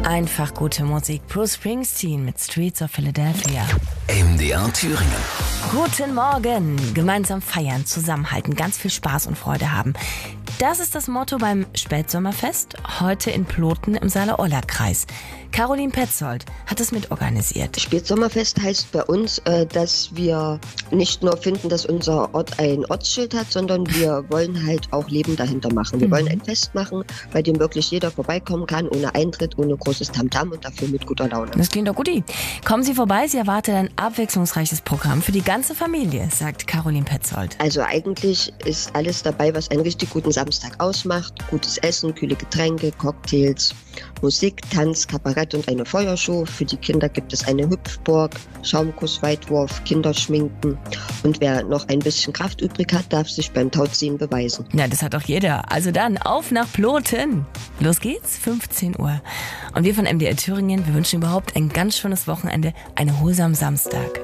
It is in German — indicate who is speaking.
Speaker 1: Einfach gute Musik. Bruce Springsteen mit Streets of Philadelphia.
Speaker 2: MDR Thüringen.
Speaker 1: Guten Morgen. Gemeinsam feiern, zusammenhalten, ganz viel Spaß und Freude haben. Das ist das Motto beim Spätsommerfest, heute in Ploten im Saale-Orla-Kreis. Caroline Petzold hat es mitorganisiert.
Speaker 3: Spätsommerfest heißt bei uns, dass wir nicht nur finden, dass unser Ort ein Ortsschild hat, sondern wir wollen halt auch Leben dahinter machen. Wir wollen ein Fest machen, bei dem wirklich jeder vorbeikommen kann, ohne Eintritt, ohne großes Tamtam und dafür mit guter Laune.
Speaker 1: Das klingt doch guti. Kommen Sie vorbei, sie erwartet ein abwechslungsreiches Programm für die ganze Familie, sagt Caroline Petzold.
Speaker 3: Also eigentlich ist alles dabei, was einen richtig guten Samstag ausmacht. Gutes Essen, kühle Getränke, Cocktails, Musik, Tanz, Kabarett und eine Feuershow. Für die Kinder gibt es eine Hüpfburg, Schaumkuss, Weitwurf, Kinderschminken. Und wer noch ein bisschen Kraft übrig hat, darf sich beim Tauziehen beweisen.
Speaker 1: Ja, das hat doch jeder. Also dann, auf nach Ploten. Los geht's, 15 Uhr. Und wir von MDR Thüringen, wir wünschen überhaupt ein ganz schönes Wochenende, einen erholsamen Samstag.